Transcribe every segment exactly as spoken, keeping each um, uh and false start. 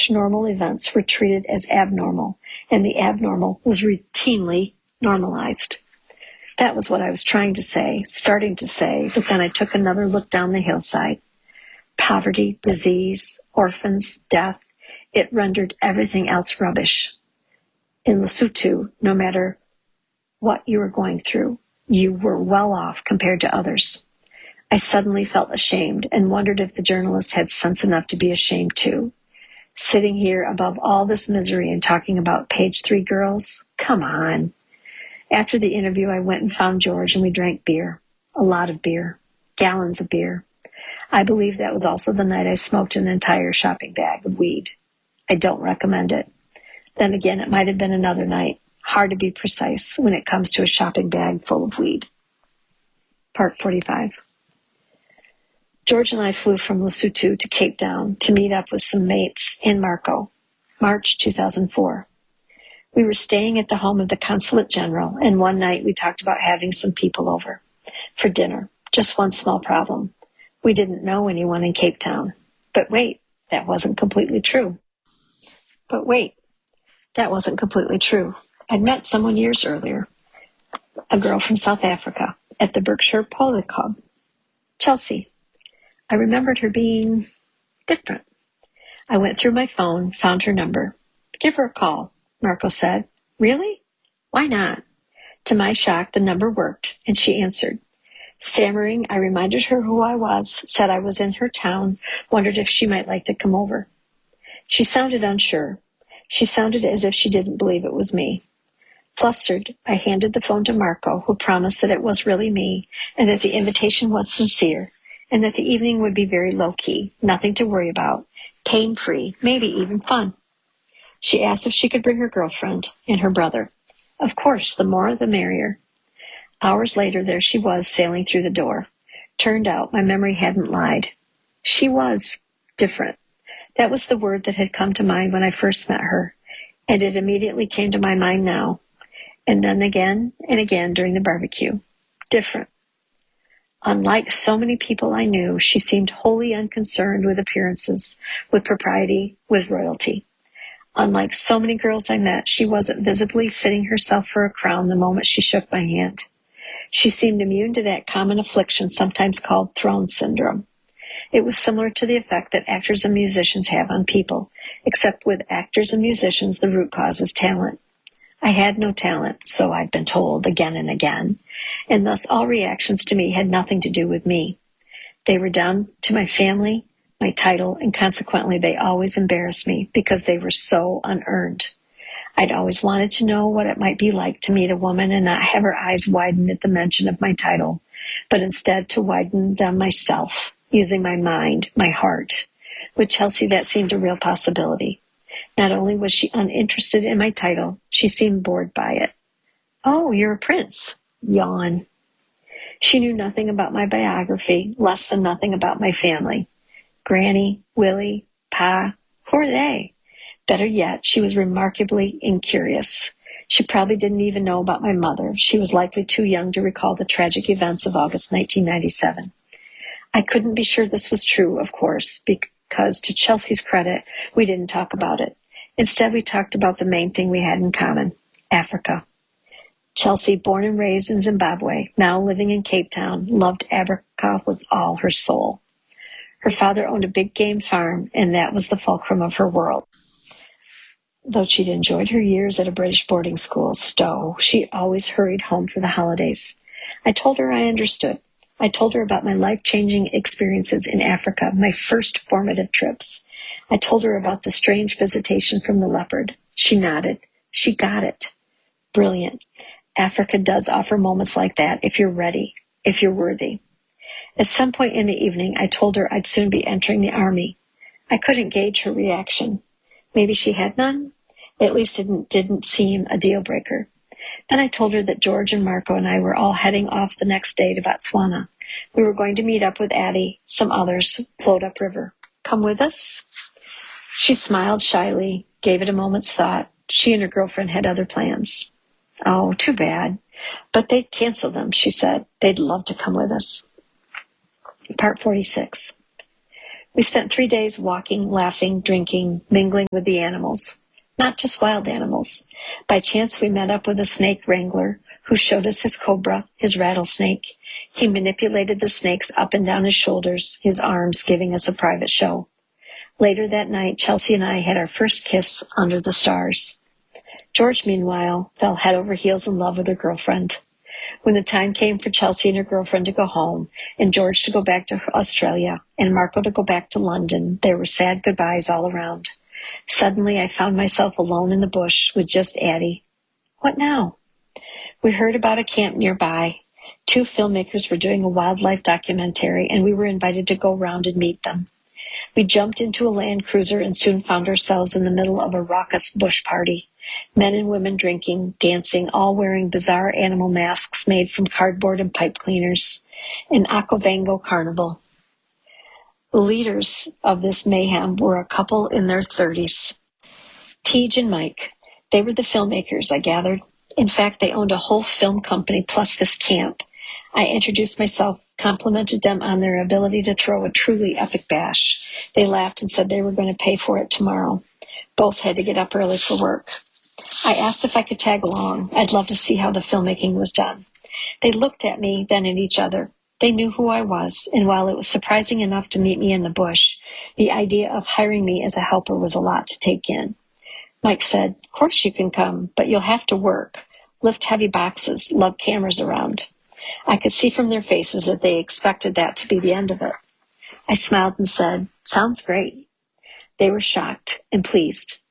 which normal events were treated as abnormal, and the abnormal was routinely normalized. That was what I was trying to say, starting to say, but then I took another look down the hillside. Poverty, disease, orphans, death, it rendered everything else rubbish. In Lesotho, no matter what you were going through, you were well off compared to others. I suddenly felt ashamed and wondered if the journalist had sense enough to be ashamed too. Sitting here above all this misery and talking about page three girls? Come on. After the interview, I went and found George and we drank beer. A lot of beer. Gallons of beer. I believe that was also the night I smoked an entire shopping bag of weed. I don't recommend it. Then again, it might have been another night. Hard to be precise when it comes to a shopping bag full of weed. Part forty-five. George and I flew from Lesotho to Cape Town to meet up with some mates in Marco, March two thousand four. We were staying at the home of the Consulate General, and one night we talked about having some people over for dinner. Just one small problem. We didn't know anyone in Cape Town. But wait, that wasn't completely true. But wait, that wasn't completely true. I'd met someone years earlier, a girl from South Africa, at the Berkshire Polo Club, Chelsea. I remembered her being different. I went through my phone, found her number. Give her a call, Marco said. Really? Why not? To my shock, the number worked, and she answered. Stammering, I reminded her who I was, said I was in her town, wondered if she might like to come over. She sounded unsure. She sounded as if she didn't believe it was me. Flustered, I handed the phone to Marco, who promised that it was really me, and that the invitation was sincere, and that the evening would be very low-key, nothing to worry about, pain-free, maybe even fun. She asked if she could bring her girlfriend and her brother. Of course, the more the merrier. Hours later, there she was sailing through the door. Turned out my memory hadn't lied. She was different. That was the word that had come to mind when I first met her, and it immediately came to my mind now, and then again and again during the barbecue. Different. Unlike so many people I knew, she seemed wholly unconcerned with appearances, with propriety, with royalty. Unlike so many girls I met, she wasn't visibly fitting herself for a crown the moment she shook my hand. She seemed immune to that common affliction sometimes called throne syndrome. It was similar to the effect that actors and musicians have on people, except with actors and musicians, the root cause is talent. I had no talent, so I'd been told again and again, and thus all reactions to me had nothing to do with me. They were down to my family, my title, and consequently they always embarrassed me because they were so unearned. I'd always wanted to know what it might be like to meet a woman and not have her eyes widen at the mention of my title, but instead to widen them myself, using my mind, my heart. With Chelsea, that seemed a real possibility. Not only was she uninterested in my title, she seemed bored by it. Oh, you're a prince. Yawn. She knew nothing about my biography, less than nothing about my family. Granny, Willie, Pa, who are they? Better yet, she was remarkably incurious. She probably didn't even know about my mother. She was likely too young to recall the tragic events of August nineteen ninety-seven. I couldn't be sure this was true, of course, because to Chelsea's credit, we didn't talk about it. Instead, we talked about the main thing we had in common, Africa. Chelsea, born and raised in Zimbabwe, now living in Cape Town, loved Africa with all her soul. Her father owned a big game farm, and that was the fulcrum of her world. Though she'd enjoyed her years at a British boarding school, Stowe, she always hurried home for the holidays. I told her I understood. I told her about my life-changing experiences in Africa, my first formative trips. I told her about the strange visitation from the leopard. She nodded. She got it. Brilliant. Africa does offer moments like that if you're ready, if you're worthy. At some point in the evening, I told her I'd soon be entering the army. I couldn't gauge her reaction. Maybe she had none? At least it didn't, didn't seem a deal-breaker. Then I told her that George and Marco and I were all heading off the next day to Botswana. We were going to meet up with Addie, some others, float upriver. Come with us? She smiled shyly, gave it a moment's thought. She and her girlfriend had other plans. Oh, too bad. But they'd cancel them, she said. They'd love to come with us. Part forty-six. We spent three days walking, laughing, drinking, mingling with the animals. Not just wild animals. By chance, we met up with a snake wrangler who showed us his cobra, his rattlesnake. He manipulated the snakes up and down his shoulders, his arms, giving us a private show. Later that night, Chelsea and I had our first kiss under the stars. George, meanwhile, fell head over heels in love with her girlfriend. When the time came for Chelsea and her girlfriend to go home, and George to go back to Australia, and Marco to go back to London, there were sad goodbyes all around. Suddenly, I found myself alone in the bush with just Addie. What now? We heard about a camp nearby. Two filmmakers were doing a wildlife documentary, and we were invited to go around and meet them. We jumped into a Land Cruiser and soon found ourselves in the middle of a raucous bush party. Men and women drinking, dancing, all wearing bizarre animal masks made from cardboard and pipe cleaners. An Okavango carnival. The leaders of this mayhem were a couple in their thirties. Tej and Mike. They were the filmmakers, I gathered. In fact, they owned a whole film company plus this camp. I introduced myself, complimented them on their ability to throw a truly epic bash. They laughed and said they were going to pay for it tomorrow. Both had to get up early for work. I asked if I could tag along. I'd love to see how the filmmaking was done. They looked at me, then at each other. They knew who I was, and while it was surprising enough to meet me in the bush, the idea of hiring me as a helper was a lot to take in. Mike said, "Of course you can come, but you'll have to work. Lift heavy boxes, lug cameras around." I could see from their faces that they expected that to be the end of it. I smiled and said, "Sounds great." They were shocked and pleased.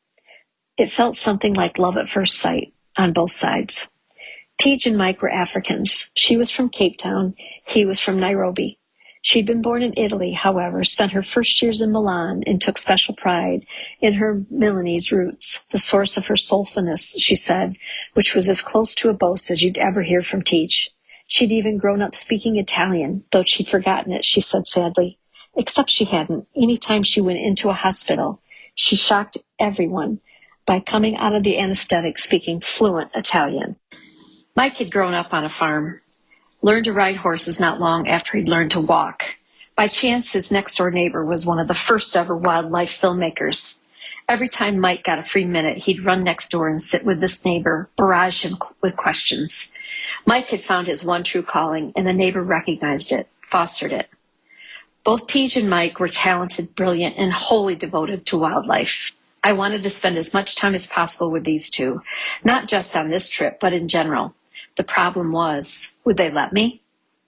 It felt something like love at first sight on both sides. Tej and Mike were Africans. She was from Cape Town. He was from Nairobi. She'd been born in Italy, however, spent her first years in Milan, and took special pride in her Milanese roots, the source of her soulfulness, she said, which was as close to a boast as you'd ever hear from Tej. She'd even grown up speaking Italian, though she'd forgotten it, she said sadly. Except she hadn't. Any time she went into a hospital, she shocked everyone by coming out of the anesthetic speaking fluent Italian. Mike had grown up on a farm, learned to ride horses not long after he'd learned to walk. By chance, his next-door neighbor was one of the first-ever wildlife filmmakers. Every time Mike got a free minute, he'd run next door and sit with this neighbor, barrage him with questions. Mike had found his one true calling, and the neighbor recognized it, fostered it. Both Tej and Mike were talented, brilliant, and wholly devoted to wildlife. I wanted to spend as much time as possible with these two, not just on this trip, but in general. The problem was, would they let me?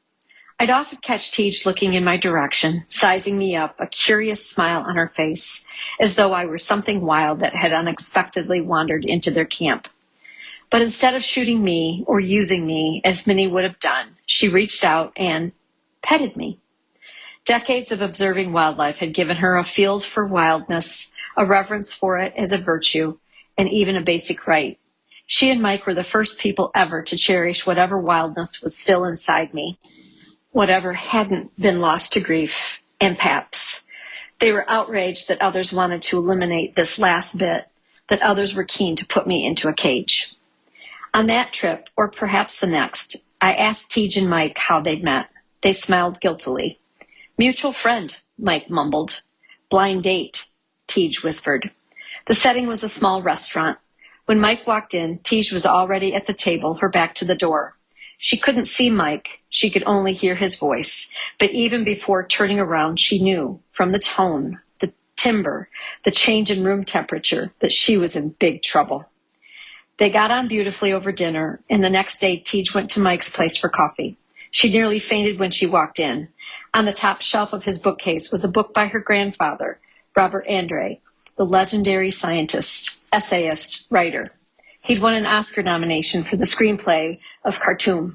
I'd often catch Tej looking in my direction, sizing me up, a curious smile on her face, as though I were something wild that had unexpectedly wandered into their camp. But instead of shooting me or using me, as many would have done, she reached out and petted me. Decades of observing wildlife had given her a field for wildness, a reverence for it as a virtue, and even a basic right. She and Mike were the first people ever to cherish whatever wildness was still inside me, whatever hadn't been lost to grief and paps. They were outraged that others wanted to eliminate this last bit, that others were keen to put me into a cage. On that trip, or perhaps the next, I asked Tej and Mike how they'd met. They smiled guiltily. "Mutual friend," Mike mumbled. "Blind date," Tej whispered. The setting was a small restaurant. When Mike walked in, Tej was already at the table, her back to the door. She couldn't see Mike. She could only hear his voice. But even before turning around, she knew, from the tone, the timbre, the change in room temperature, that she was in big trouble. They got on beautifully over dinner, and the next day Tej went to Mike's place for coffee. She nearly fainted when she walked in. On the top shelf of his bookcase was a book by her grandfather, Robert Andre, the legendary scientist, essayist, writer. He'd won an Oscar nomination for the screenplay of Khartoum.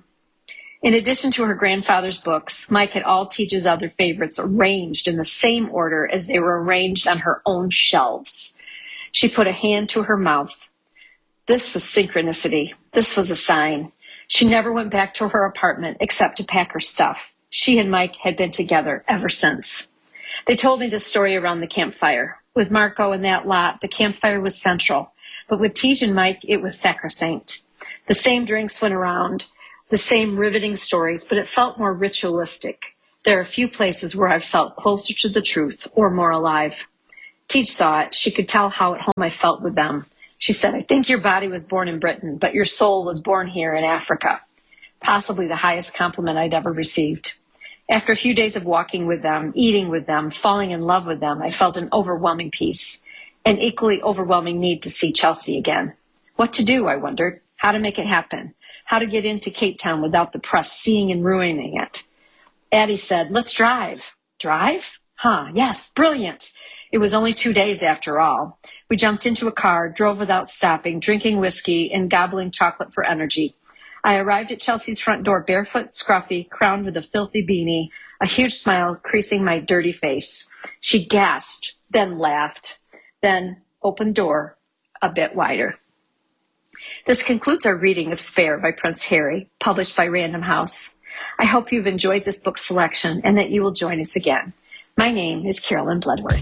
In addition to her grandfather's books, Mike had all Tej's other favorites arranged in the same order as they were arranged on her own shelves. She put a hand to her mouth. This was synchronicity. This was a sign. She never went back to her apartment except to pack her stuff. She and Mike had been together ever since. They told me this story around the campfire. With Marco and that lot, the campfire was central. But with Tej and Mike, it was sacrosanct. The same drinks went around, the same riveting stories, but it felt more ritualistic. There are few places where I've felt closer to the truth or more alive. Teach saw it. She could tell how at home I felt with them. She said, I think your body was born in Britain, but your soul was born here in Africa. Possibly the highest compliment I'd ever received. After a few days of walking with them, eating with them, falling in love with them, I felt an overwhelming peace, an equally overwhelming need to see Chelsea again. What to do, I wondered. How to make it happen. How to get into Cape Town without the press seeing and ruining it. Addie said, let's drive. Drive? Huh, yes, brilliant. It was only two days after all. We jumped into a car, drove without stopping, drinking whiskey and gobbling chocolate for energy. I arrived at Chelsea's front door barefoot, scruffy, crowned with a filthy beanie, a huge smile creasing my dirty face. She gasped, then laughed, then opened door a bit wider. This concludes our reading of Spare by Prince Harry, published by Random House. I hope you've enjoyed this book selection and that you will join us again. My name is Carolyn Bloodworth.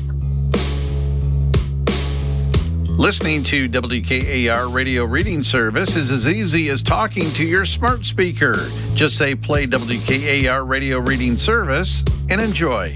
Listening to W K A R Radio Reading Service is as easy as talking to your smart speaker. Just say play W K A R Radio Reading Service and enjoy.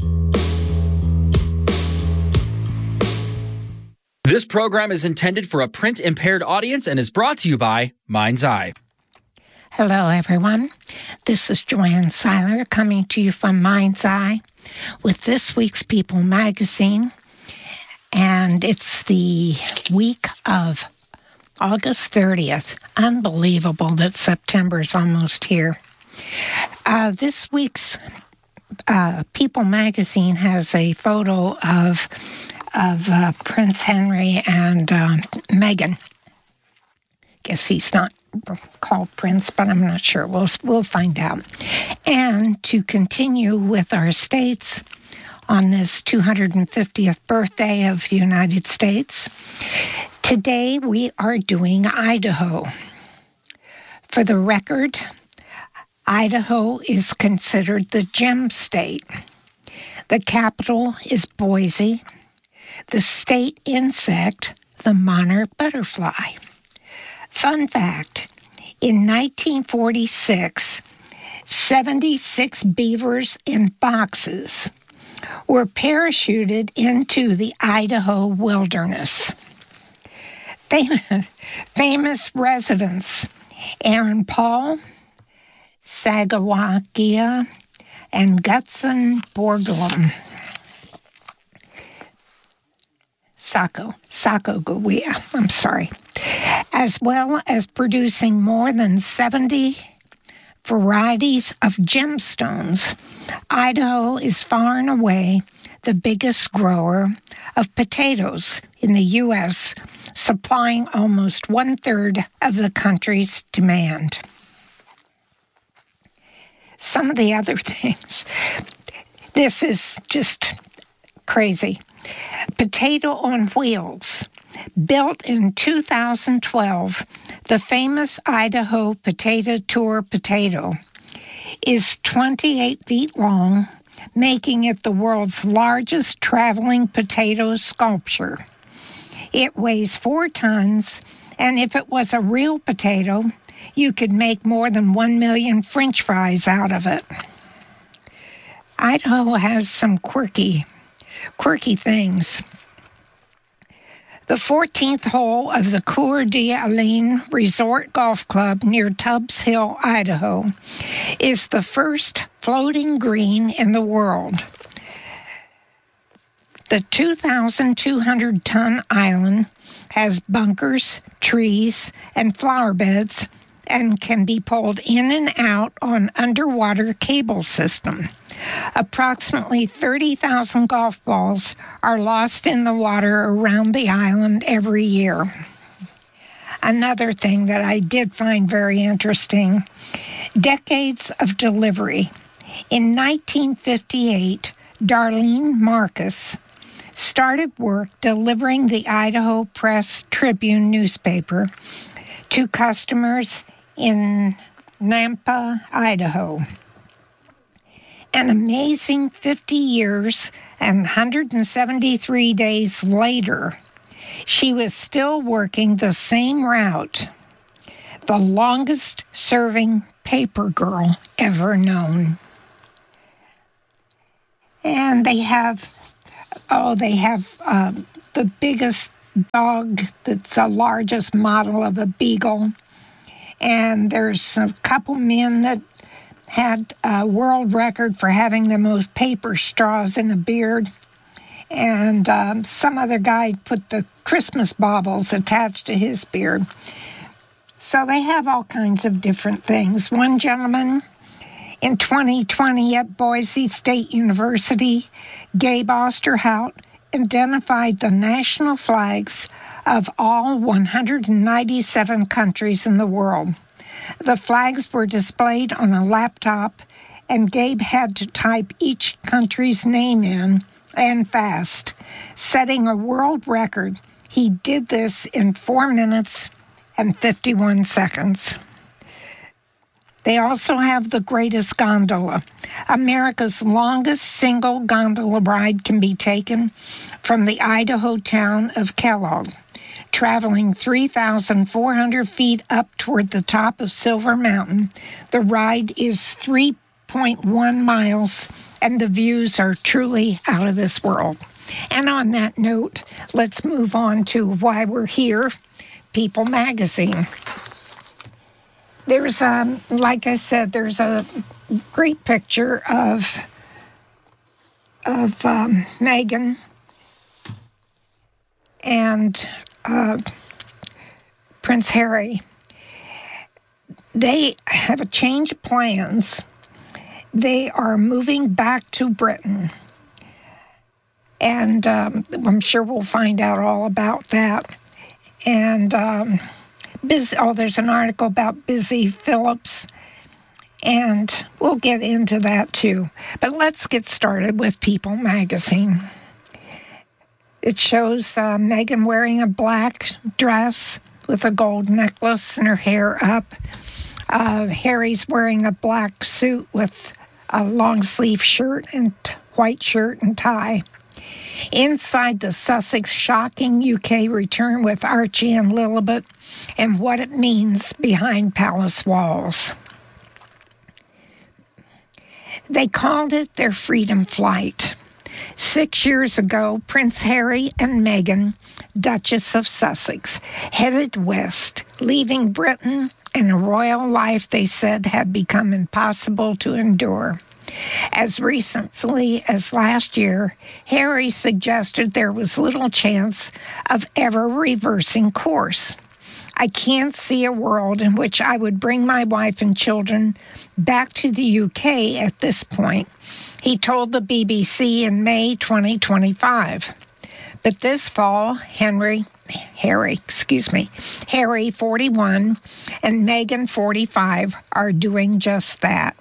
This program is intended for a print-impaired audience and is brought to you by Mind's Eye. Hello, everyone. This is Joanne Seiler coming to you from Mind's Eye with this week's People magazine. And it's the week of August thirtieth. Unbelievable that September's almost here. Uh, this week's uh, People magazine has a photo of of uh, Prince Henry and uh, Meghan. Guess he's not called Prince, but I'm not sure. We'll we'll find out. And to continue with our states on this two hundred fiftieth birthday of the United States, today we are doing Idaho. For the record, Idaho is considered the gem state. The capital is Boise. The state insect, the monarch butterfly. Fun fact, in nineteen forty-six, seventy-six beavers in boxes were parachuted into the Idaho wilderness. Famous, famous residents, Aaron Paul, Sagawagia, and Gutzon Borglum. Saco, Sacagawea, I'm sorry, as well as producing more than seventy varieties of gemstones. Idaho is far and away the biggest grower of potatoes in the U S, supplying almost one-third of the country's demand. Some of the other things, this is just crazy. Potato on Wheels. Built in two thousand twelve, the famous Idaho Potato Tour potato is twenty-eight feet long, making it the world's largest traveling potato sculpture. It weighs four tons, and if it was a real potato, you could make more than one million French fries out of it. Idaho has some quirky, quirky things. The fourteenth hole of the Coeur d'Alene Resort Golf Club near Tubbs Hill, Idaho, is the first floating green in the world. The two thousand two hundred ton island has bunkers, trees, and flower beds and can be pulled in and out on underwater cable system. Approximately thirty thousand golf balls are lost in the water around the island every year. Another thing that I did find very interesting, decades of delivery. In nineteen fifty-eight, Darlene Marcus started work delivering the Idaho Press Tribune newspaper to customers in Nampa, Idaho. An amazing fifty years and one hundred seventy-three days later, she was still working the same route, the longest-serving paper girl ever known. And they have, oh, they have uh, the biggest dog that's the largest model of a beagle. And there's a couple men that had a world record for having the most paper straws in a beard. And um, some other guy put the Christmas baubles attached to his beard. So they have all kinds of different things. One gentleman in twenty twenty at Boise State University, Gabe Osterhout, identified the national flags of all one hundred ninety-seven countries in the world. The flags were displayed on a laptop, and Gabe had to type each country's name in, and fast, setting a world record. He did this in four minutes and fifty-one seconds. They also have the greatest gondola. America's longest single gondola ride can be taken from the Idaho town of Kellogg, traveling three thousand four hundred feet up toward the top of Silver Mountain. The ride is three point one miles, and the views are truly out of this world. And on that note, let's move on to why we're here, People Magazine. There's, um, like I said, there's a great picture of of um, Meghan and uh, Prince Harry. They have a change of plans. They are moving back to Britain. And um, I'm sure we'll find out all about that. And um, Biz, oh, there's an article about Busy Phillips, and we'll get into that too. But let's get started with People Magazine. It shows uh, Meghan wearing a black dress with a gold necklace and her hair up. Uh, Harry's wearing a black suit with a long-sleeve shirt and t- white shirt and tie. Inside the Sussex shocking U K return with Archie and Lilibet and what it means behind palace walls. They called it their freedom flight. Six years ago, Prince Harry and Meghan, Duchess of Sussex, headed west, leaving Britain and a royal life they said had become impossible to endure. As recently as last year, Harry suggested there was little chance of ever reversing course. I can't see a world in which I would bring my wife and children back to the U K at this point, he told the B B C in May twenty twenty-five. But this fall, Henry, Harry, excuse me, Harry, forty-one, and Meghan, forty-five, are doing just that.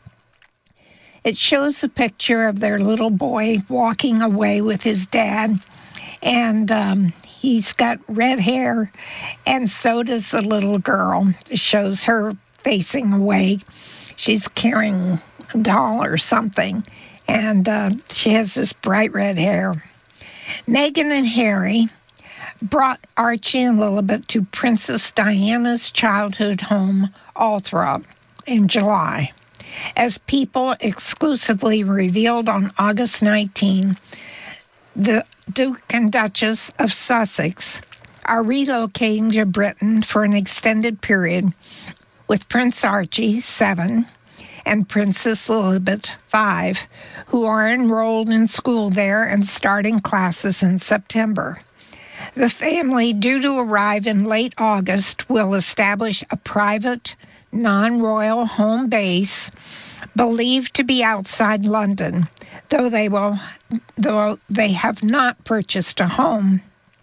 It shows a picture of their little boy walking away with his dad, and um, he's got red hair, and so does the little girl. It shows her facing away. She's carrying a doll or something, and uh, she has this bright red hair. Meghan and Harry brought Archie and Lilibet to Princess Diana's childhood home, Althorp, in July. As People exclusively revealed on August nineteenth, the Duke and Duchess of Sussex are relocating to Britain for an extended period, with Prince Archie, seven, and Princess Lilibet, five, who are enrolled in school there and starting classes in September. The family, due to arrive in late August, will establish a private, non-royal home base believed to be outside London, though they will, though they have not purchased a home,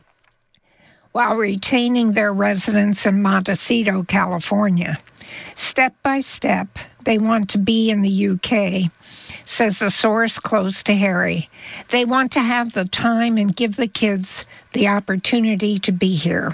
while retaining their residence in Montecito, California. Step by step, they want to be in the U K, says a source close to Harry. They want to have the time and give the kids the opportunity to be here.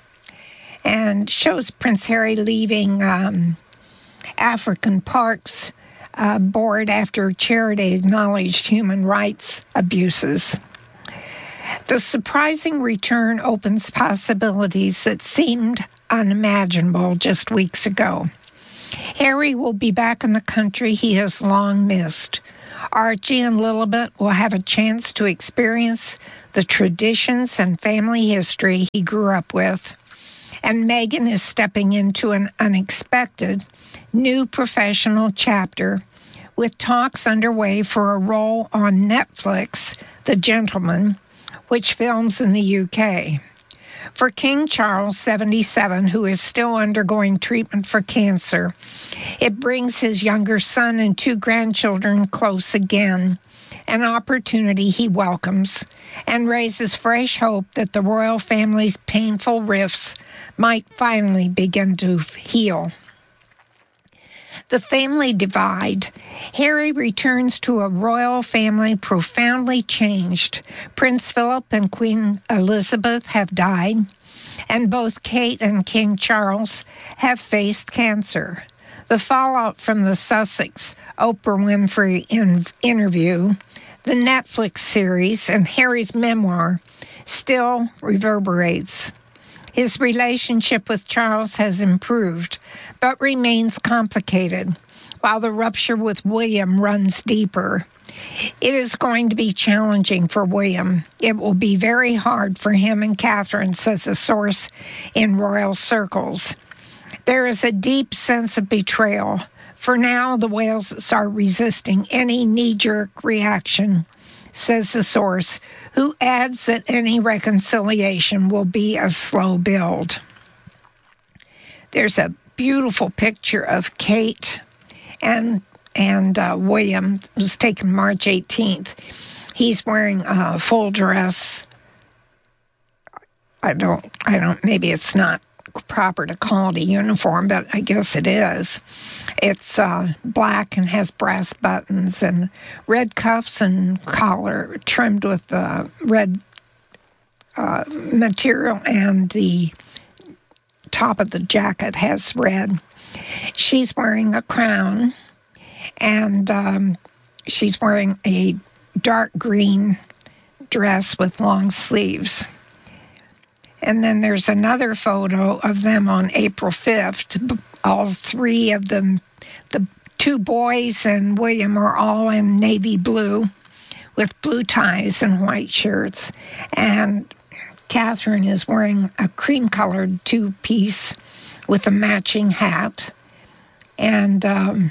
And shows Prince Harry leaving um, African Parks uh, Board after charity acknowledged human rights abuses. The surprising return opens possibilities that seemed unimaginable just weeks ago. Harry will be back in the country he has long missed. Archie and Lilibet will have a chance to experience the traditions and family history he grew up with. And Meghan is stepping into an unexpected new professional chapter with talks underway for a role on Netflix, The Gentleman, which films in the U K. For King Charles, seventy-seven, who is still undergoing treatment for cancer, it brings his younger son and two grandchildren close again, an opportunity he welcomes, and raises fresh hope that the royal family's painful rifts might finally begin to heal. The family divide. Harry returns to a royal family profoundly changed. Prince Philip and Queen Elizabeth have died, and both Kate and King Charles have faced cancer. The fallout from the Sussex Oprah Winfrey in- interview, the Netflix series, and Harry's memoir still reverberates. His relationship with Charles has improved, but remains complicated, while the rupture with William runs deeper. It is going to be challenging for William. It will be very hard for him and Catherine, says a source in royal circles. There is a deep sense of betrayal. For now, the Waleses are resisting any knee-jerk reaction, says the source, who adds that any reconciliation will be a slow build. There's a beautiful picture of Kate and and uh, William. It was taken March eighteenth. He's wearing a full dress. I don't, I don't, maybe it's not proper to call it a uniform, but I guess it is. It's uh, black and has brass buttons and red cuffs and collar trimmed with uh, red uh, material, and the top of the jacket has red. She's wearing a crown, and um, she's wearing a dark green dress with long sleeves. And then there's another photo of them on April fifth. All three of them, the two boys and William, are all in navy blue with blue ties and white shirts. And Catherine is wearing a cream-colored two-piece with a matching hat. And um,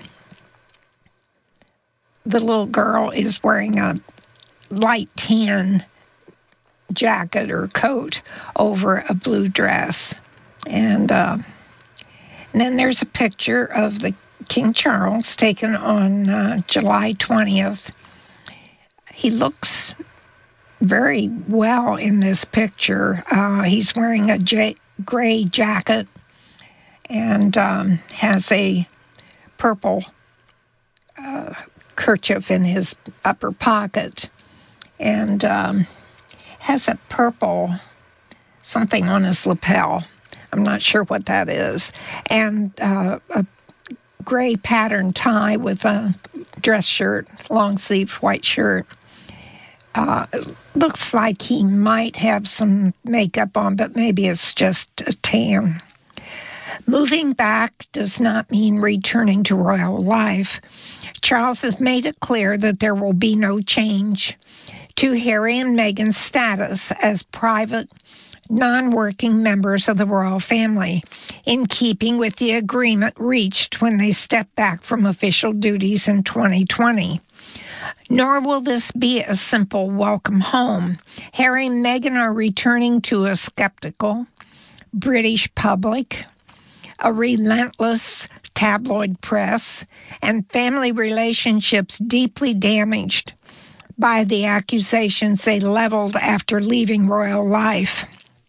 the little girl is wearing a light tan jacket or coat over a blue dress. And, uh, and then there's a picture of the King Charles taken on uh, July twentieth. He looks very well in this picture. Uh, he's wearing a j- gray jacket and um, has a purple uh, kerchief in his upper pocket, and um, has a purple something on his lapel. I'm not sure what that is. And uh, a gray pattern tie with a dress shirt, long sleeve white shirt. Uh, looks like he might have some makeup on, but maybe it's just a tan. Moving back does not mean returning to royal life. Charles has made it clear that there will be no change to Harry and Meghan's status as private, non-working members of the royal family, in keeping with the agreement reached when they stepped back from official duties in twenty twenty. Nor will this be a simple welcome home. Harry and Meghan are returning to a skeptical British public, a relentless tabloid press, and family relationships deeply damaged by the accusations they leveled after leaving royal life.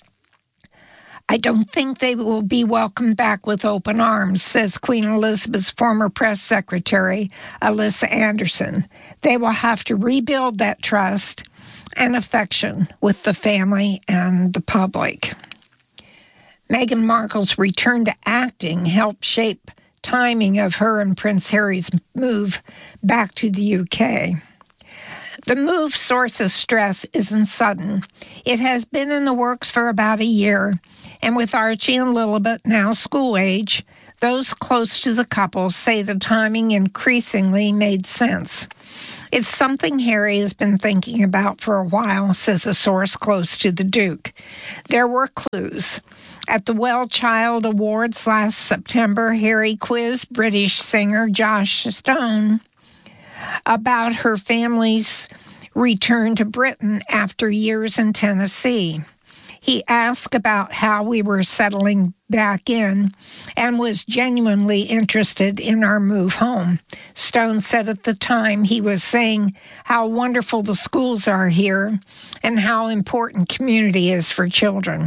I don't think they will be welcomed back with open arms, says Queen Elizabeth's former press secretary, Alyssa Anderson. They will have to rebuild that trust and affection with the family and the public. Meghan Markle's return to acting helped shape timing of her and Prince Harry's move back to the U K. The move source of stress isn't sudden. It has been in the works for about a year, and with Archie and Lilibet now school age, Those close to the couple say the timing increasingly made sense. It's something Harry has been thinking about for a while, says a source close to the Duke. There were clues. At the Well Child Awards last September, Harry quizzed British singer Joss Stone about her family's return to Britain after years in Tennessee. He asked about how we were settling back in and was genuinely interested in our move home. Stone said at the time he was saying how wonderful the schools are here and how important community is for children.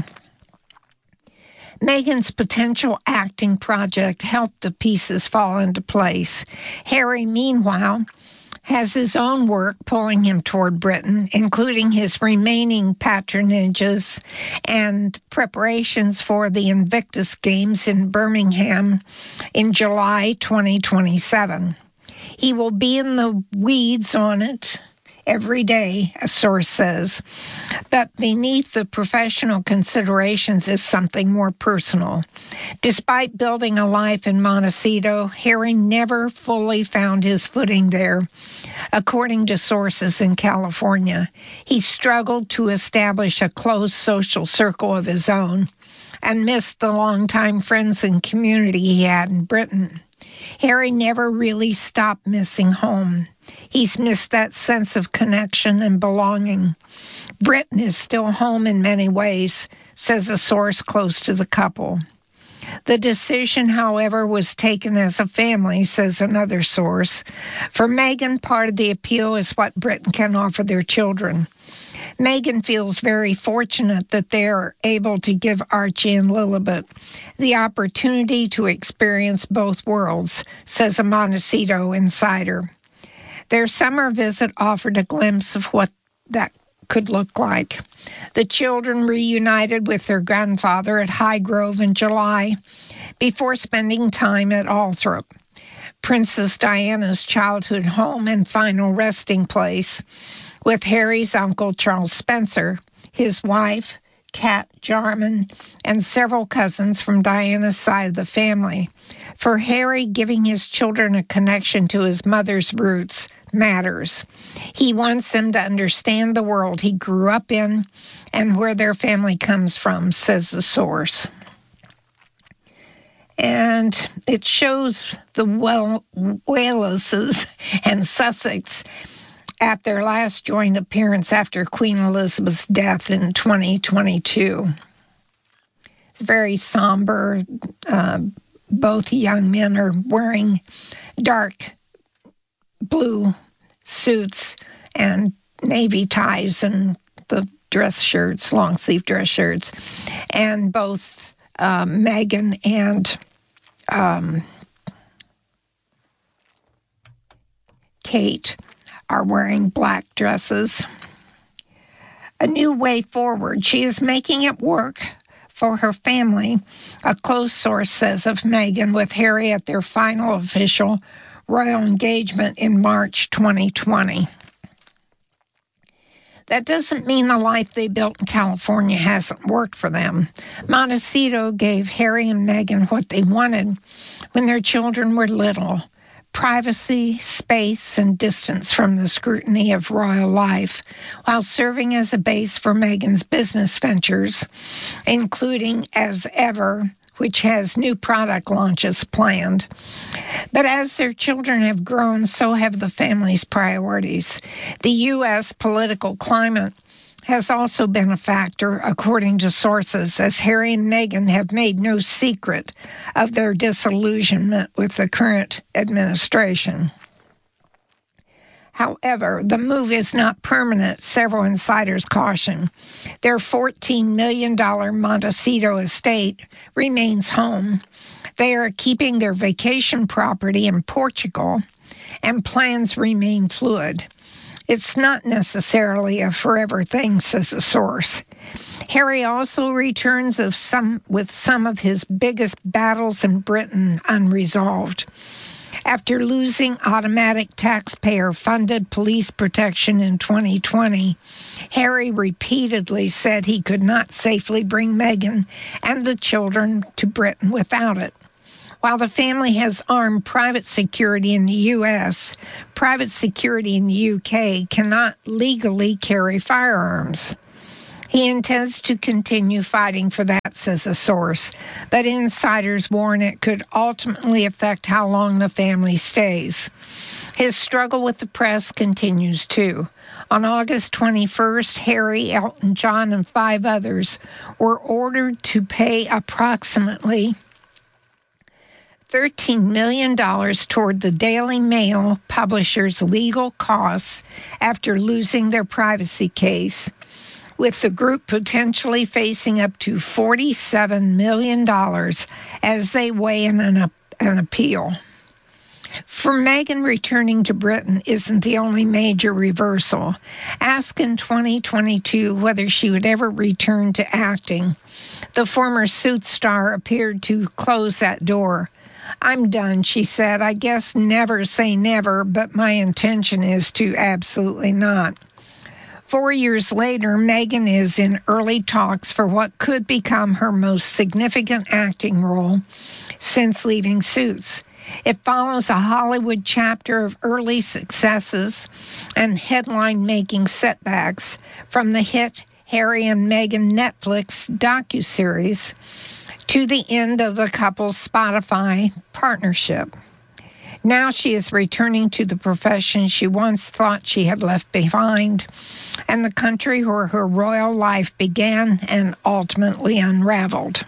Meghan's potential acting project helped the pieces fall into place. Harry, meanwhile, has his own work pulling him toward Britain, including his remaining patronages and preparations for the Invictus Games in Birmingham in July twenty twenty-seven. He will be in the weeds on it every day, a source says. But beneath the professional considerations is something more personal. Despite building a life in Montecito, Harry never fully found his footing there. According to sources in California, he struggled to establish a close social circle of his own and missed the longtime friends and community he had in Britain. Harry never really stopped missing home. He's missed that sense of connection and belonging. Britain is still home in many ways, says a source close to the couple. The decision, however, was taken as a family, says another source. For Meghan, part of the appeal is what Britain can offer their children. Meghan feels very fortunate that they are able to give Archie and Lilibet the opportunity to experience both worlds, says a Montecito insider. Their summer visit offered a glimpse of what that could look like. The children reunited with their grandfather at Highgrove in July before spending time at Althorp, Princess Diana's childhood home and final resting place, with Harry's uncle Charles Spencer, his wife, Kat Jarman, and several cousins from Diana's side of the family. For Harry, giving his children a connection to his mother's roots matters. He wants them to understand the world he grew up in and where their family comes from, says the source. And it shows the well- Waleses and Sussex at their last joint appearance after Queen Elizabeth's death in twenty twenty-two. It's very somber. Uh, both young men are wearing dark blue suits and navy ties and the dress shirts, long-sleeve dress shirts. And both uh, Meghan and um, Kate are wearing black dresses. A new way forward. She is making it work for her family, a close source says of Meghan, with Harry at their final official royal engagement in March twenty twenty. That doesn't mean the life they built in California hasn't worked for them. Montecito gave Harry and Meghan what they wanted when their children were little: privacy, space, and distance from the scrutiny of royal life, while serving as a base for Meghan's business ventures, including As Ever, which has new product launches planned. But as their children have grown, so have the family's priorities. The U S political climate has also been a factor, according to sources, as Harry and Meghan have made no secret of their disillusionment with the current administration. However, the move is not permanent, several insiders caution. Their fourteen million dollars Montecito estate remains home. They are keeping their vacation property in Portugal, and plans remain fluid. It's not necessarily a forever thing, says a source. Harry also returns of some, with some of his biggest battles in Britain unresolved. After losing automatic taxpayer-funded police protection in twenty twenty, Harry repeatedly said he could not safely bring Meghan and the children to Britain without it. While the family has armed private security in the U S, private security in the U K cannot legally carry firearms. He intends to continue fighting for that, says a source, but insiders warn it could ultimately affect how long the family stays. His struggle with the press continues, too. On August twenty-first, Harry, Elton John, and five others were ordered to pay approximately thirteen million dollars toward the Daily Mail publisher's legal costs after losing their privacy case, with the group potentially facing up to forty-seven million dollars as they weigh in an, an appeal. For Meghan, returning to Britain isn't the only major reversal. Asked in twenty twenty-two whether she would ever return to acting, the former Suits star appeared to close that door. "I'm done," she said. "I guess never say never, but my intention is to absolutely not." Four years later, Meghan is in early talks for what could become her most significant acting role since leaving Suits. It follows a Hollywood chapter of early successes and headline-making setbacks from the hit Harry and Meghan Netflix docuseries to the end of the couple's Spotify partnership. Now she is returning to the profession she once thought she had left behind, and the country where her royal life began and ultimately unraveled.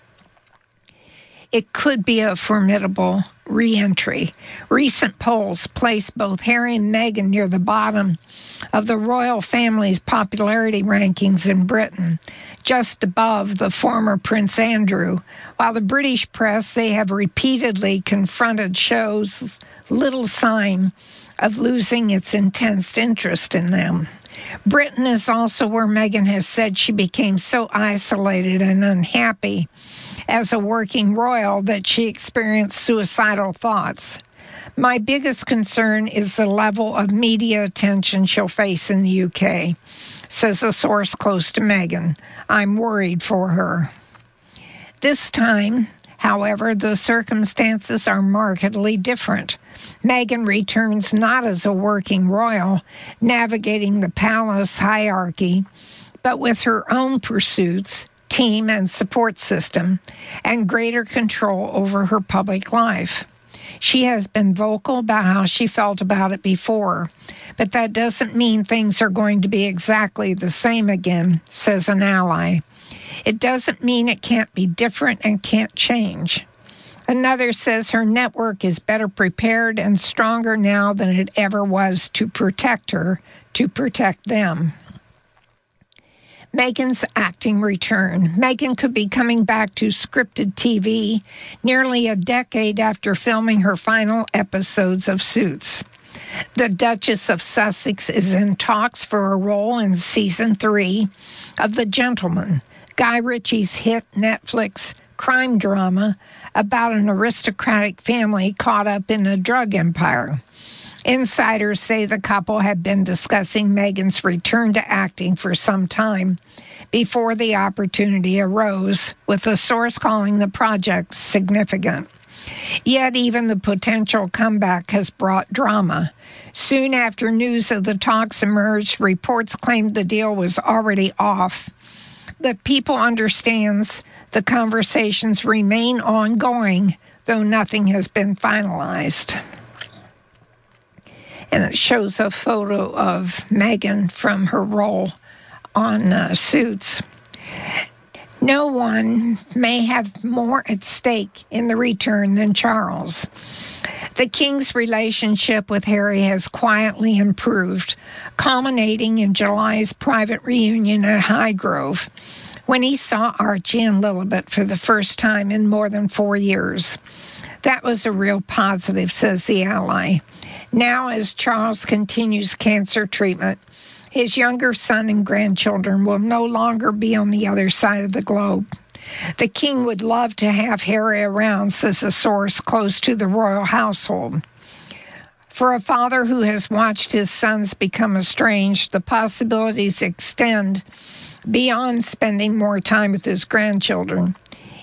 It could be a formidable re-entry. Recent polls place both Harry and Meghan near the bottom of the royal family's popularity rankings in Britain, just above the former Prince Andrew, while the British press, they have repeatedly confronted, shows little sign of losing its intense interest in them. Britain is also where Meghan has said she became so isolated and unhappy as a working royal that she experienced suicidal thoughts. "My biggest concern is the level of media attention she'll face in the U K, says a source close to Meghan. "I'm worried for her." This time, however, the circumstances are markedly different. Meghan returns not as a working royal, navigating the palace hierarchy, but with her own pursuits, team and support system, and greater control over her public life. She has been vocal about how she felt about it before, but that doesn't mean things are going to be exactly the same again, says an ally. It doesn't mean it can't be different and can't change. Another says her network is better prepared and stronger now than it ever was to protect her, to protect them. Meghan's acting return. Meghan could be coming back to scripted T V nearly a decade after filming her final episodes of Suits. The Duchess of Sussex is in talks for a role in season three of The Gentleman, Guy Ritchie's hit Netflix crime drama about an aristocratic family caught up in a drug empire. Insiders say the couple had been discussing Meghan's return to acting for some time before the opportunity arose, with a source calling the project significant. Yet even the potential comeback has brought drama. Soon after news of the talks emerged, reports claimed the deal was already off. But People understands the conversations remain ongoing, though nothing has been finalized. And it shows a photo of Meghan from her role on uh, Suits. No one may have more at stake in the return than Charles. The King's relationship with Harry has quietly improved, culminating in July's private reunion at Highgrove, when he saw Archie and Lilibet for the first time in more than four years. That was a real positive, says the ally. Now, as Charles continues cancer treatment, his younger son and grandchildren will no longer be on the other side of the globe. The king would love to have Harry around, says a source close to the royal household. For a father who has watched his sons become estranged, the possibilities extend beyond spending more time with his grandchildren.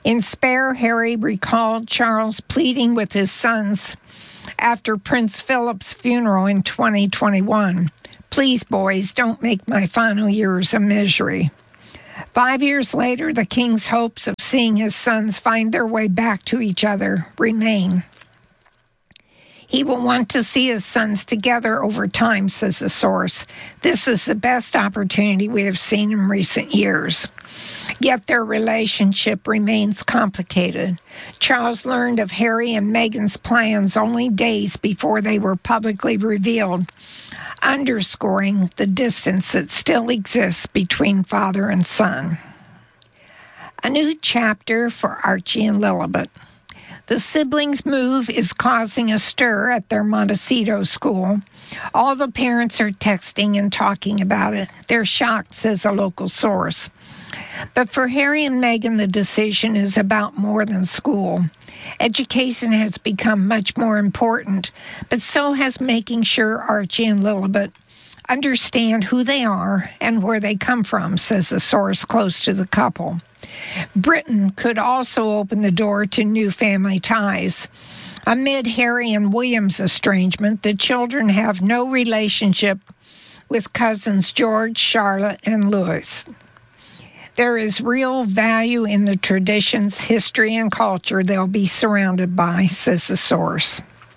In Spare, Harry recalled Charles pleading with his sons after Prince Philip's funeral in twenty twenty-one. "Please, boys, don't make my final years a misery." Five years later, the king's hopes of seeing his sons find their way back to each other remain. He will want to see his sons together over time, says the source. This is the best opportunity we have seen in recent years. Yet their relationship remains complicated. Charles learned of Harry and Meghan's plans only days before they were publicly revealed, underscoring the distance that still exists between father and son. A new chapter for Archie and Lilibet. The siblings' move is causing a stir at their Montecito school. All the parents are texting and talking about it. They're shocked, says a local source. But for Harry and Meghan, the decision is about more than school. Education has become much more important, but so has making sure Archie and Lilibet understand who they are and where they come from, says a source close to the couple. Britain could also open the door to new family ties. Amid Harry and William's estrangement, the children have no relationship with cousins George, Charlotte, and Louis. There is real value in the traditions, history, and culture they'll be surrounded by, says the source.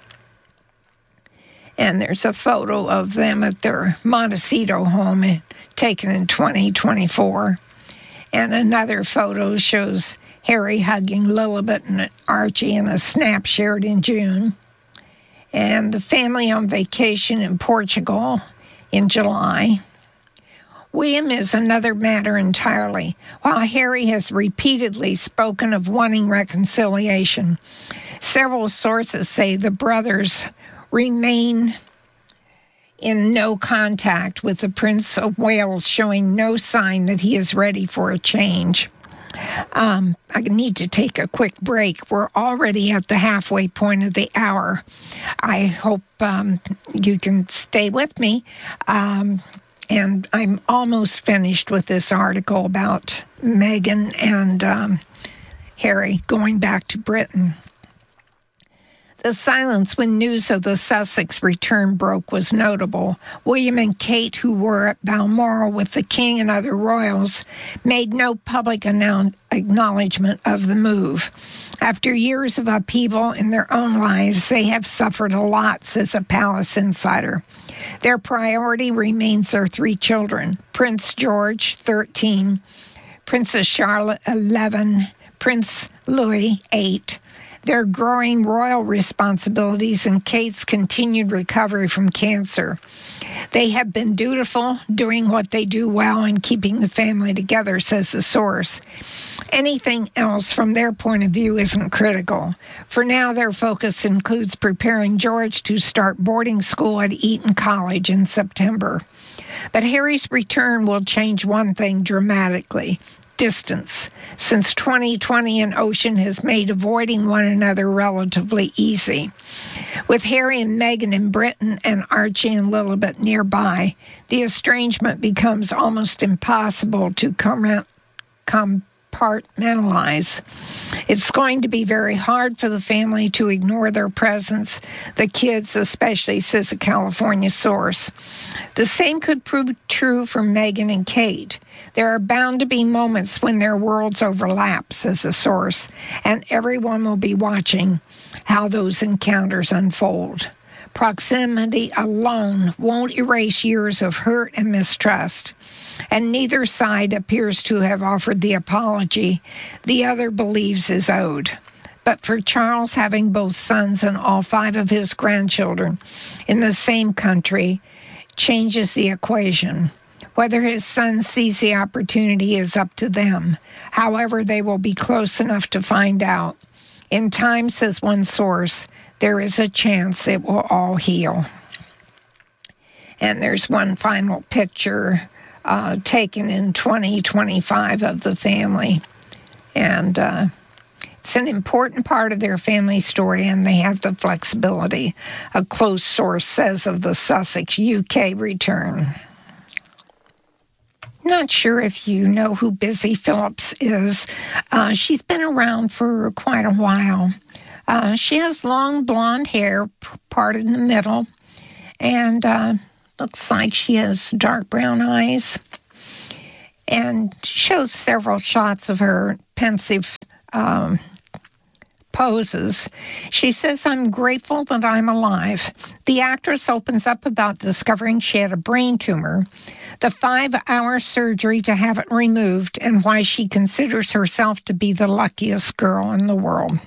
And there's a photo of them at their Montecito home taken in twenty twenty-four. And another photo shows Harry hugging Lilibet and Archie in a snap shared in June. And the family on vacation in Portugal in July. William is another matter entirely. While Harry has repeatedly spoken of wanting reconciliation, several sources say the brothers remain in no contact with the Prince of Wales, showing no sign that he is ready for a change. Um, I need to take a quick break. We're already at the halfway point of the hour. I hope um, you can stay with me. Um, and I'm almost finished with this article about Meghan and um, Harry going back to Britain. The silence when news of the Sussex return broke was notable. William and Kate, who were at Balmoral with the King and other royals, made no public annou- acknowledgement of the move. After years of upheaval in their own lives, they have suffered a lot, says a palace insider. Their priority remains their three children, Prince George, thirteen, Princess Charlotte, eleven, Prince Louis, eight. Their growing royal responsibilities and Kate's continued recovery from cancer. They have been dutiful, doing what they do well, and keeping the family together, says the source. Anything else from their point of view isn't critical. For now, their focus includes preparing George to start boarding school at Eton College in September. But Harry's return will change one thing dramatically: distance. Since twenty twenty, an ocean has made avoiding one another relatively easy. With Harry and Meghan in Britain and Archie and Lilibet nearby, the estrangement becomes almost impossible to com- compartmentalize. It's going to be very hard for the family to ignore their presence, the kids especially, says a California source. The same could prove true for Meghan and Kate. There are bound to be moments when their worlds overlap, says a source, and everyone will be watching how those encounters unfold. Proximity alone won't erase years of hurt and mistrust, and neither side appears to have offered the apology the other believes is owed. But for Charles, having both sons and all five of his grandchildren in the same country changes the equation. Whether his son sees the opportunity is up to them. However, they will be close enough to find out. In time, says one source, there is a chance it will all heal. And there's one final picture uh, taken in twenty twenty-five of the family. And uh, it's an important part of their family story, and they have the flexibility, a close source says, of the Sussex U K return. not sure if you know who Busy Phillips is. Uh, she's been around for quite a while. Uh, she has long blonde hair, parted in the middle, and uh, looks like she has dark brown eyes, and shows several shots of her pensive um, poses. She says, "I'm grateful that I'm alive." The actress opens up about discovering she had a brain tumor, the five-hour surgery to have it removed, and why she considers herself to be the luckiest girl in the world.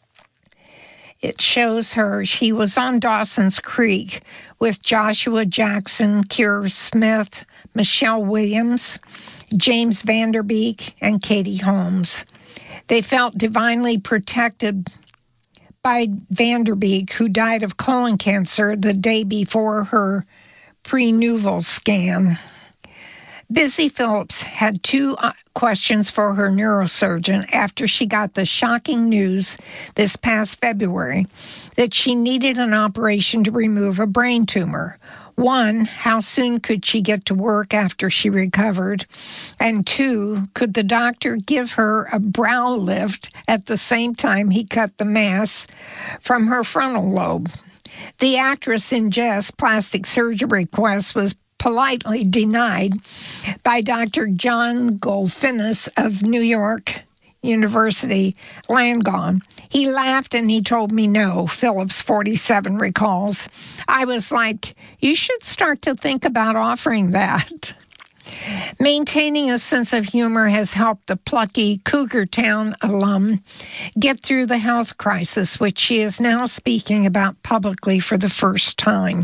It shows her she was on Dawson's Creek with Joshua Jackson, Keira Smith, Michelle Williams, James Van Der Beek, and Katie Holmes. They felt divinely protected by Van Der Beek, who died of colon cancer the day before her prenuval scan. Busy Phillips had two questions for her neurosurgeon after she got the shocking news this past February that she needed an operation to remove a brain tumor. One, how soon could she get to work after she recovered? And two, could the doctor give her a brow lift at the same time he cut the mass from her frontal lobe? The actress in jest plastic surgery request was politely denied by Doctor John Golfinis of New York University, Langone. He laughed and he told me no, Phillips, forty-seven, recalls. I was like, you should start to think about offering that. Maintaining a sense of humor has helped the plucky Cougar Town alum get through the health crisis, which she is now speaking about publicly for the first time.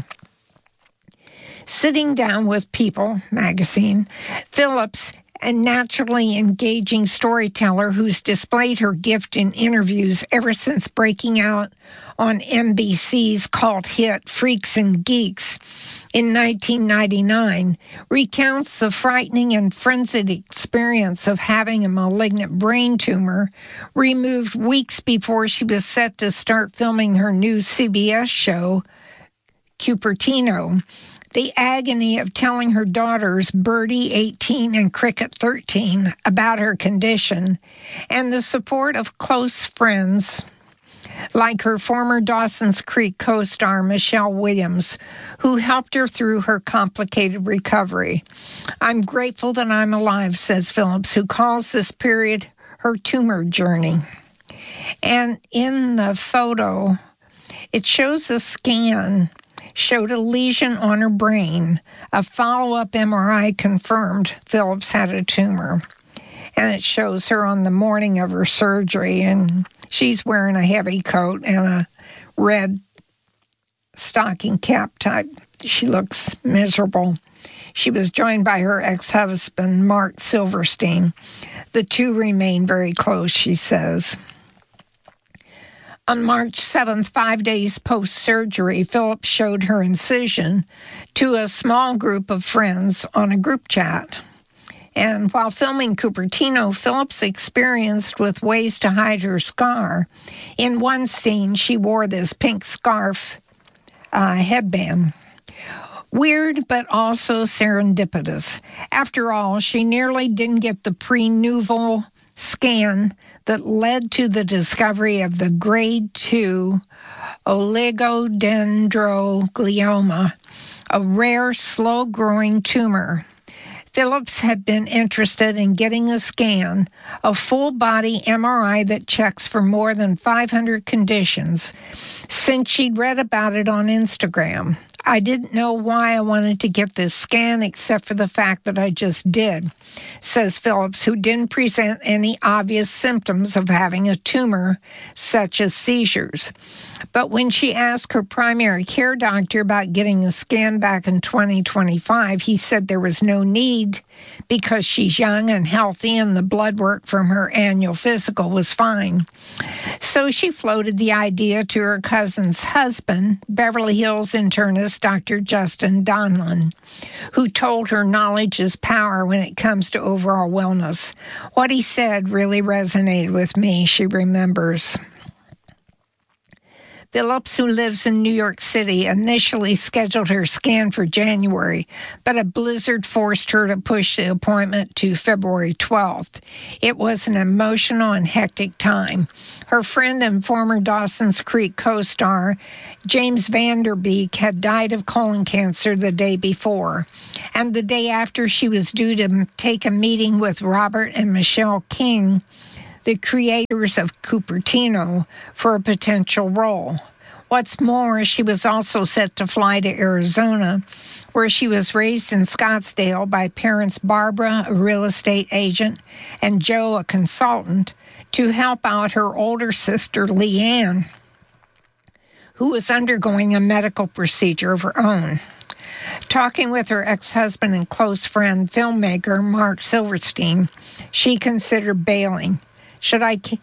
Sitting Down with People magazine, Phillips, a naturally engaging storyteller who's displayed her gift in interviews ever since breaking out on N B C's cult hit Freaks and Geeks in nineteen ninety-nine, recounts the frightening and frenzied experience of having a malignant brain tumor removed weeks before she was set to start filming her new C B S show, Cupertino. The agony of telling her daughters, Birdie, eighteen, and Cricket, thirteen, about her condition, and the support of close friends like her former Dawson's Creek co-star, Michelle Williams, who helped her through her complicated recovery. I'm grateful that I'm alive, says Phillips, who calls this period her tumor journey. And in the photo, it shows a scan showed a lesion on her brain. A follow-up M R I confirmed Phillips had a tumor. And it shows her on the morning of her surgery, and she's wearing a heavy coat and a red stocking cap type. She looks miserable. She was joined by her ex-husband, Mark Silverstein. The two remain very close, she says. On March seventh, five days post-surgery, Phillips showed her incision to a small group of friends on a group chat. And while filming Cupertino, Phillips experienced with ways to hide her scar. In one scene, she wore this pink scarf uh, headband. Weird, but also serendipitous. After all, she nearly didn't get the prenuval scan that led to the discovery of the grade two oligodendroglioma, a rare, slow-growing tumor. Phillips had been interested in getting a scan, a full-body M R I that checks for more than five hundred conditions, since she'd read about it on Instagram. I didn't know why I wanted to get this scan except for the fact that I just did, says Phillips, who didn't present any obvious symptoms of having a tumor, such as seizures. But when she asked her primary care doctor about getting a scan back in twenty twenty-five, he said there was no need because she's young and healthy and the blood work from her annual physical was fine. So she floated the idea to her cousin's husband, Beverly Hills internist Doctor Justin Donlan, who told her knowledge is power when it comes to overall wellness. What he said really resonated with me, she remembers. Phillips, who lives in New York City, initially scheduled her scan for January, but a blizzard forced her to push the appointment to February twelfth. It was an emotional and hectic time. Her friend and former Dawson's Creek co-star, James Van Der Beek, had died of colon cancer the day before, and the day after she was due to take a meeting with Robert and Michelle King, the creators of Cupertino, for a potential role. What's more, she was also set to fly to Arizona, where she was raised in Scottsdale by parents Barbara, a real estate agent, and Joe, a consultant, to help out her older sister, Leanne, who was undergoing a medical procedure of her own. Talking with her ex-husband and close friend, filmmaker Mark Silverstein, she considered bailing. Should I... Ke-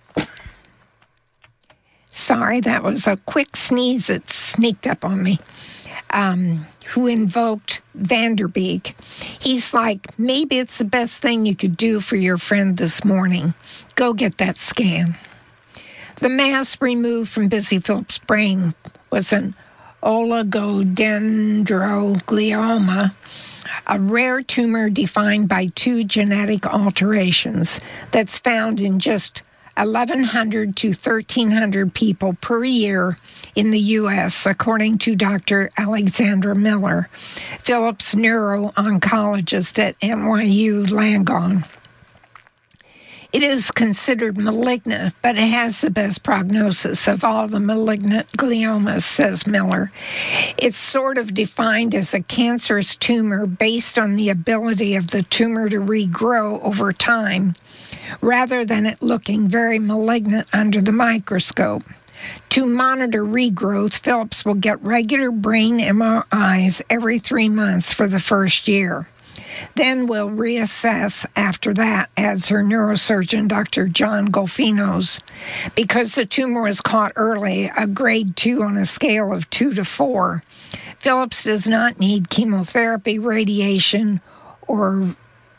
Sorry, that was a quick sneeze that sneaked up on me. Um, who invoked Van Der Beek. He's like, maybe it's the best thing you could do for your friend this morning. Go get that scan. The mass removed from Busy Phillips' brain was an oligodendroglioma, a rare tumor defined by two genetic alterations that's found in just eleven hundred to thirteen hundred people per year in the U S, according to Doctor Alexandra Miller, Phillips neuro-oncologist at N Y U Langone. It is considered malignant, but it has the best prognosis of all the malignant gliomas, says Miller. It's sort of defined as a cancerous tumor based on the ability of the tumor to regrow over time, rather than it looking very malignant under the microscope. To monitor regrowth, Phillips will get regular brain M R Is every three months for the first year. Then we'll reassess after that, adds her neurosurgeon, Doctor John Golfinos. Because the tumor was caught early, a grade two on a scale of two to four, Phillips does not need chemotherapy, radiation, or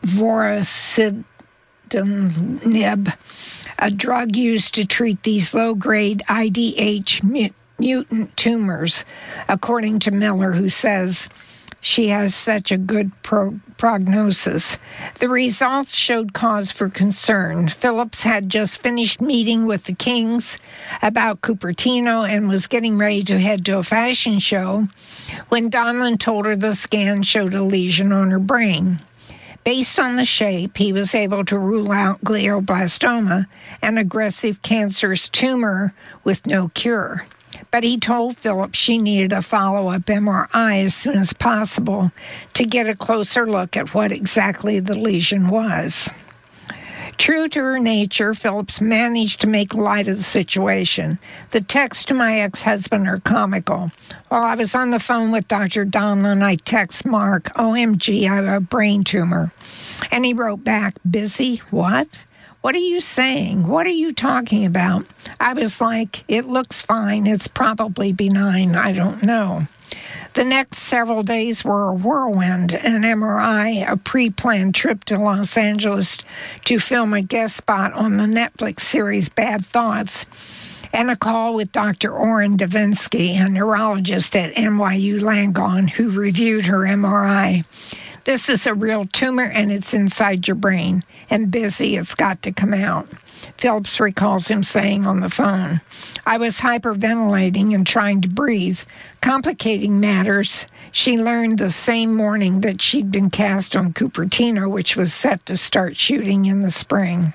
vorasidenib, a drug used to treat these low-grade I D H mutant tumors, according to Miller, who says she has such a good pro- prognosis. The results showed cause for concern. Phillips had just finished meeting with the Kings about Cupertino and was getting ready to head to a fashion show when Donlan told her the scan showed a lesion on her brain. Based on the shape, he was able to rule out glioblastoma, an aggressive cancerous tumor with no cure. But he told Phillips she needed a follow-up M R I as soon as possible to get a closer look at what exactly the lesion was. True to her nature, Phillips managed to make light of the situation. The texts to my ex-husband are comical. While I was on the phone with Doctor Donlan, I text Mark, O M G, I have a brain tumor. And he wrote back, busy? What? What are you saying? What are you talking about? I was like, it looks fine. It's probably benign. I don't know. The next several days were a whirlwind, an M R I, a pre-planned trip to Los Angeles to film a guest spot on the Netflix series Bad Thoughts, and a call with Doctor Oren Davinsky, a neurologist at N Y U Langone, who reviewed her M R I. This is a real tumor, and it's inside your brain. And busy, it's got to come out. Phillips recalls him saying on the phone, I was hyperventilating and trying to breathe. Complicating matters, she learned the same morning that she'd been cast on Cupertino, which was set to start shooting in the spring.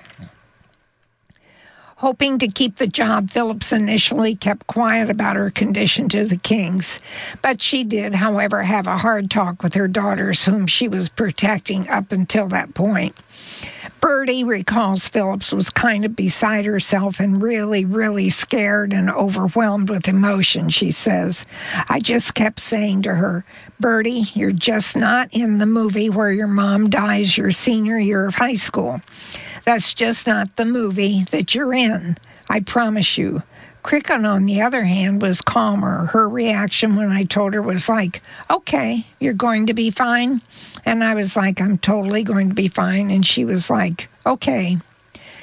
Hoping to keep the job, Phillips initially kept quiet about her condition to the Kings, but she did, however, have a hard talk with her daughters, whom she was protecting up until that point. Bertie recalls Phillips was kind of beside herself and really, really scared and overwhelmed with emotion, she says. I just kept saying to her, Bertie, you're just not in the movie where your mom dies your senior year of high school. That's just not the movie that you're in. I promise you. Cricket, on the other hand, was calmer. Her reaction when I told her was like, okay, you're going to be fine. And I was like, I'm totally going to be fine. And she was like, okay.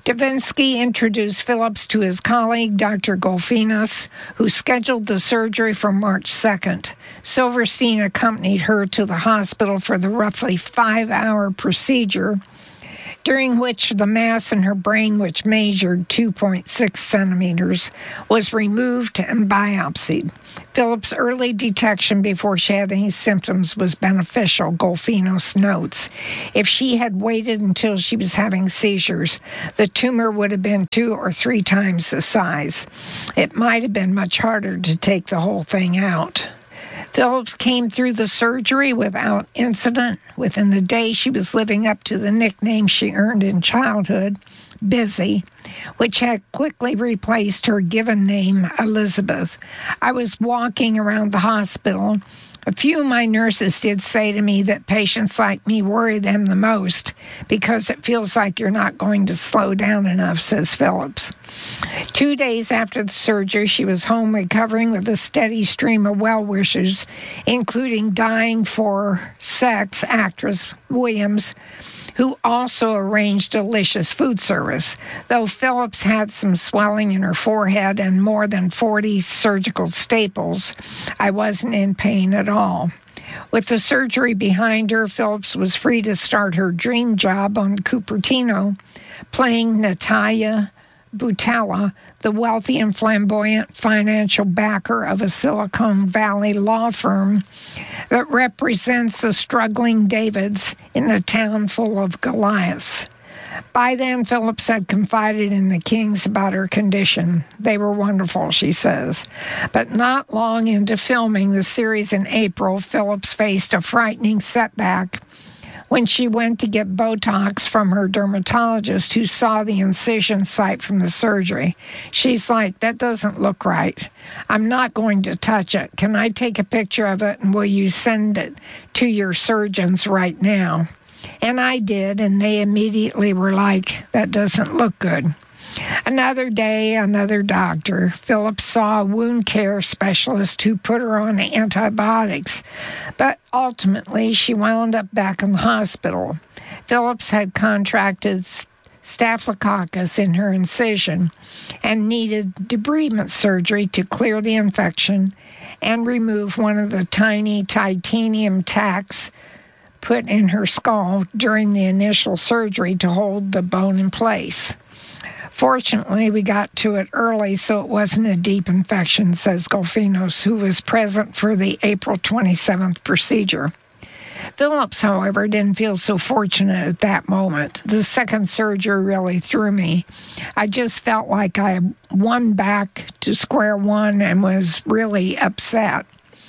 Davinsky introduced Phillips to his colleague, Doctor Golfinos, who scheduled the surgery for March second. Silverstein accompanied her to the hospital for the roughly five-hour procedure, during which the mass in her brain, which measured two point six centimeters, was removed and biopsied. Phillips' early detection before she had any symptoms was beneficial, Golfinos notes. If she had waited until she was having seizures, the tumor would have been two or three times the size. It might have been much harder to take the whole thing out. Phillips came through the surgery without incident. Within a day, she was living up to the nickname she earned in childhood, Busy, which had quickly replaced her given name, Elizabeth. I was walking around the hospital. A few of my nurses did say to me that patients like me worry them the most because it feels like you're not going to slow down enough, says Phillips. Two days after the surgery, she was home recovering with a steady stream of well-wishers, including dying for sex actress Williams, who also arranged delicious food service. Though Phillips had some swelling in her forehead and more than forty surgical staples, I wasn't in pain at all. With the surgery behind her, Phillips was free to start her dream job on Cupertino, playing Natalia Butala, the wealthy and flamboyant financial backer of a Silicon Valley law firm that represents the struggling Davids in a town full of Goliaths. By then, Phillips had confided in the Kings about her condition. They were wonderful, she says. But not long into filming the series in April, Phillips faced a frightening setback when she went to get Botox from her dermatologist who saw the incision site from the surgery. She's like, that doesn't look right. I'm not going to touch it. Can I take a picture of it and will you send it to your surgeons right now? And I did, and they immediately were like, that doesn't look good. Another day, another doctor. Phillips saw a wound care specialist who put her on antibiotics, but ultimately she wound up back in the hospital. Phillips had contracted staphylococcus in her incision and needed debridement surgery to clear the infection and remove one of the tiny titanium tacks put in her skull during the initial surgery to hold the bone in place. Fortunately, we got to it early, so it wasn't a deep infection, says Golfinos, who was present for the April twenty-seventh procedure. Phillips, however, didn't feel so fortunate at that moment. The second surgery really threw me. I just felt like I won back to square one and was really upset.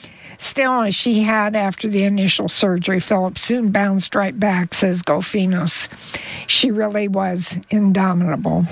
Still, as she had after the initial surgery, Phillips soon bounced right back, says Golfinos. She really was indomitable.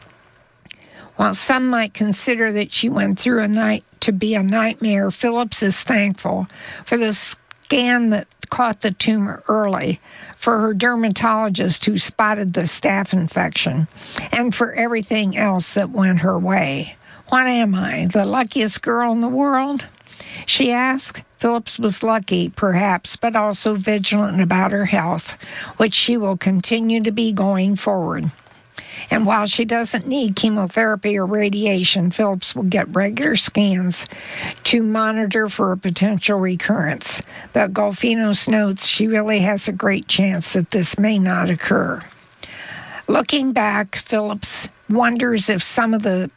While some might consider that she went through a night to be a nightmare, Phillips is thankful for the scan that caught the tumor early, for her dermatologist who spotted the staph infection, and for everything else that went her way. What am I, the luckiest girl in the world? She asked. Phillips was lucky, perhaps, but also vigilant about her health, which she will continue to be going forward. And while she doesn't need chemotherapy or radiation, Phillips will get regular scans to monitor for a potential recurrence. But Golfinos notes she really has a great chance that this may not occur. Looking back, Phillips wonders if some of the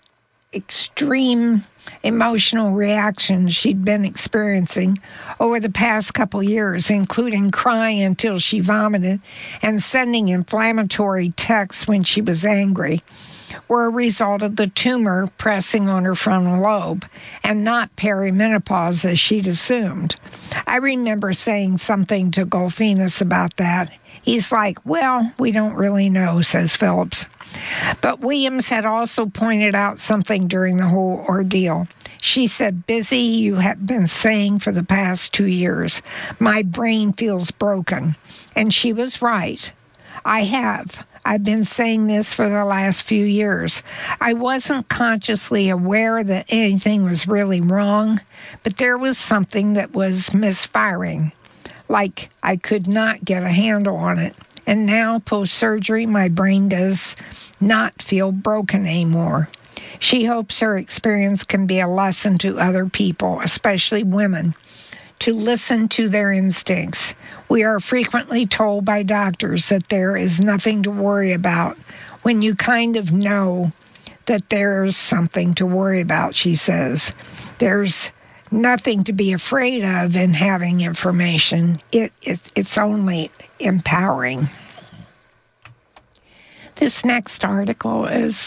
extreme emotional reactions she'd been experiencing over the past couple years, including crying until she vomited and sending inflammatory texts when she was angry, were a result of the tumor pressing on her frontal lobe and not perimenopause as she'd assumed. I remember saying something to Golfinos about that. He's like, well, we don't really know, says Phillips. But Williams had also pointed out something during the whole ordeal. She said, Busy, you have been saying for the past two years, my brain feels broken. And she was right. I have. I've been saying this for the last few years. I wasn't consciously aware that anything was really wrong, but there was something that was misfiring, like I could not get a handle on it. And now, post-surgery, my brain does not feel broken anymore. She hopes her experience can be a lesson to other people, especially women, to listen to their instincts. We are frequently told by doctors that there is nothing to worry about when you kind of know that there's something to worry about, she says. There's nothing to be afraid of in having information. It, it it's only empowering. This next article is